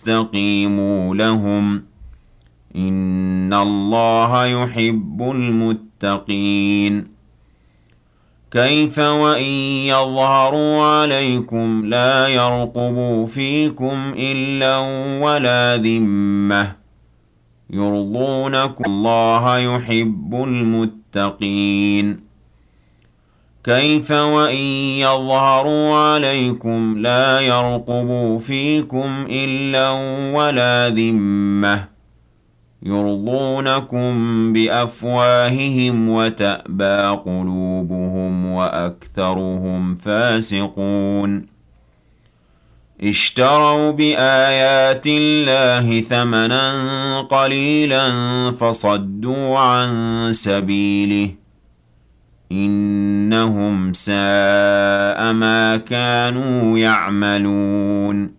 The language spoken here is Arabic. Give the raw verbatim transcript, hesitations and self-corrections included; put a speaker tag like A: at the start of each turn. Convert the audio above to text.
A: فاستقيموا لهم إن الله يحب المتقين كيف وإن يظهروا عليكم لا يرقبوا فيكم إلا ولا ذمة يرضونكم الله يحب المتقين كيف وإن يظهروا عليكم لا يرقبوا فيكم إلا ولا ذمة يرضونكم بأفواههم وتأبى قلوبهم وأكثرهم فاسقون اشتروا بآيات الله ثمنا قليلا فصدوا عن سبيله إنهم ساء ما كانوا يعملون